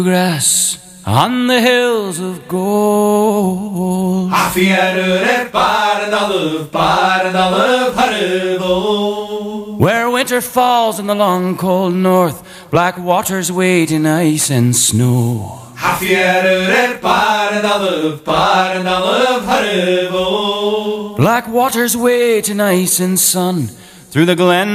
Grass on the hills of gold. Where winter falls in the long cold north, black waters wait in ice and snow. Black waters wait in ice and sun, through the glen